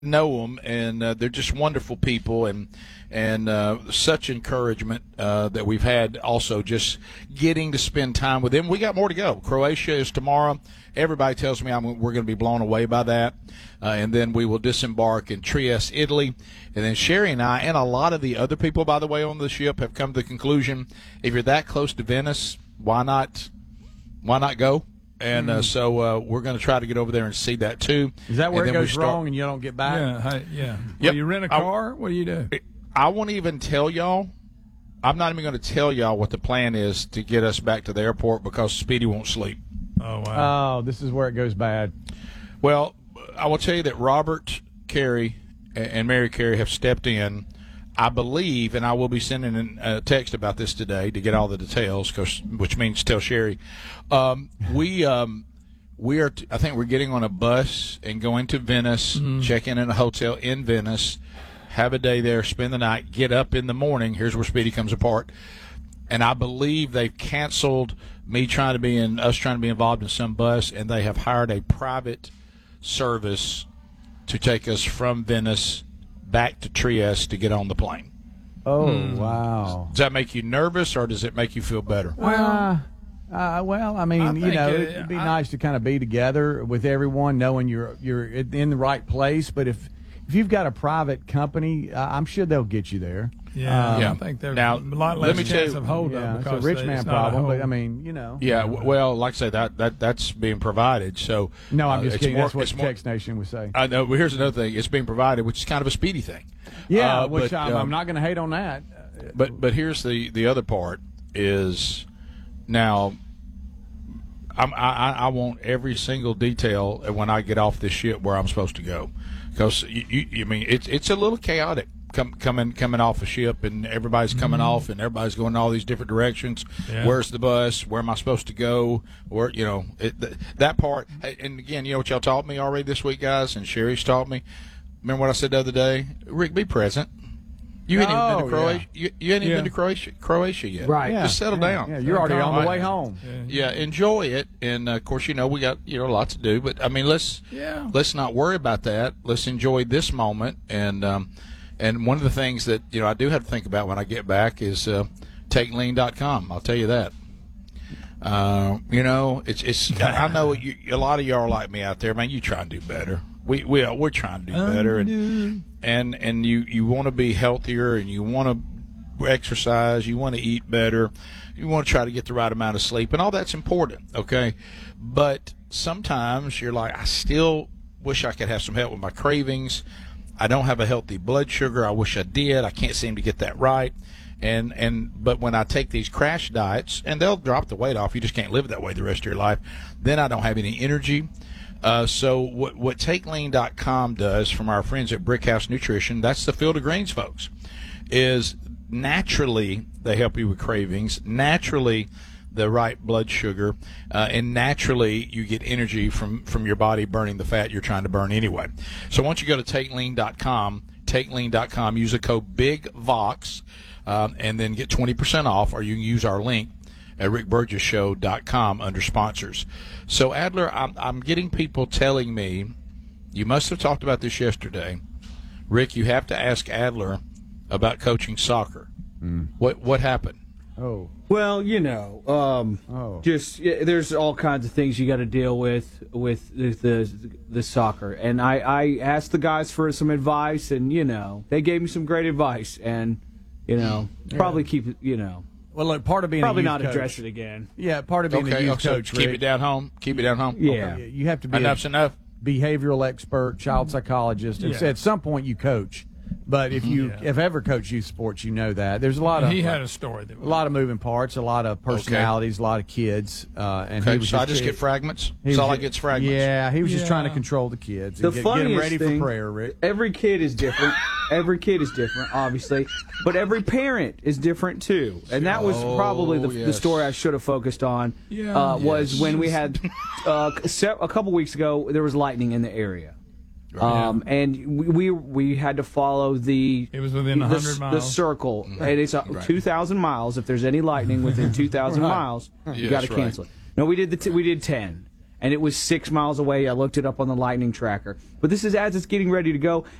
know them, and they're just wonderful people, and such encouragement that we've had. Also, just getting to spend time with them. We got more to go. Croatia is tomorrow. Everybody tells me we're going to be blown away by that, and then we will disembark in Trieste, Italy, and then Sherry and I, and a lot of the other people, by the way, on the ship have come to the conclusion: if you're that close to Venice, why not go? And so we're going to try to get over there and see that too. Is that where it goes wrong and you don't get back? Yeah. Yep. Will you rent a car? What do you do? I won't even tell y'all. I'm not even going to tell y'all what the plan is to get us back to the airport because Speedy won't sleep. Oh, wow. Oh, this is where it goes bad. Well, I will tell you that Robert Carey and Mary Carey have stepped in, I believe, and I will be sending a text about this today to get all the details, which means tell Sherry. We are. I think we're getting on a bus and going to Venice, checking in a hotel in Venice, have a day there, spend the night, get up in the morning. Here's where Speedy comes apart. And I believe they've canceled us trying to be involved in some bus, and they have hired a private service to take us from Venice back to Trieste to get on the plane. Oh, wow. Does that make you nervous, or does it make you feel better? Well, I mean, it'd be nice to kind of be together with everyone, knowing you're in the right place. But if you've got a private company, I'm sure they'll get you there. I think there's a lot less chance of holdup. It's a rich man problem, but I mean, Yeah, well, like I say, that's being provided. So no, I'm just kidding. That's what Text Nation would say. I know. But here's another thing: it's being provided, which is kind of a Speedy thing. Yeah, which I'm not going to hate on that. But here's the other part is now. I want every single detail when I get off this ship where I'm supposed to go, because I mean it's a little chaotic coming off a ship, and everybody's coming off and everybody's going in all these different directions. Yeah. Where's the bus? Where am I supposed to go? Where that part. And again, you know what y'all taught me already this week, guys, and Sherry's taught me. Remember what I said the other day? Rick, be present. You ain't even been to Croatia. Yeah. You ain't even been to Croatia yet. Right. Just settle down. Yeah, you're already on the way home. Yeah, enjoy it. And of course, we got lots to do. But I mean, let's not worry about that. Let's enjoy this moment. And one of the things that I do have to think about when I get back is takelean.com. I'll tell you that. It's I know a lot of y'all are like me out there, man. You try and do better. We're trying to do better, and you want to be healthier, and you want to exercise, you want to eat better, you want to try to get the right amount of sleep, and all that's important, okay? But sometimes you're like, I still wish I could have some help with my cravings. I don't have a healthy blood sugar. I wish I did. I can't seem to get that right. But when I take these crash diets, and they'll drop the weight off, you just can't live that way the rest of your life, then I don't have any energy. So what TakeLean.com does from our friends at Brickhouse Nutrition, that's the Field of Greens folks, is naturally they help you with cravings, naturally the right blood sugar, and naturally you get energy from your body burning the fat you're trying to burn anyway. So once you go to TakeLean.com, use the code BIGVOX, and then get 20% off, or you can use our link at rickburgesshow.com under sponsors. So, Adler, I'm getting people telling me, you must have talked about this yesterday. Rick, you have to ask Adler about coaching soccer. What happened? Oh. Well, there's all kinds of things you got to deal with the soccer. And I asked the guys for some advice, and, they gave me some great advice. And, probably keep it, Well, look, part of being probably a youth not coach, address it again. Yeah, part of being a youth coach. Keep it down home. Yeah, okay. You have to be enough's enough. Behavioral expert, child psychologist. Yeah. At some point, you coach. But if you have ever coached youth sports, you know that there's a lot of he had a story a lot of moving parts, a lot of personalities, a lot of kids, and he was so I just get fragments. That's all I get is fragments. Yeah, he was just trying to control the kids. The get funniest them ready thing, for prayer, Rick. Every kid is different. Every kid is different, obviously, but every parent is different too. And that was probably the story I should have focused on. Was when we had a couple weeks ago, there was lightning in the area. And we had to follow it was within 100 miles. The circle, and it's 2,000 miles. If there's any lightning within 2,000 miles, you got to cancel it. No, we did 10, and it was 6 miles away. I looked it up on the Lightning tracker. But this is as it's getting ready to go.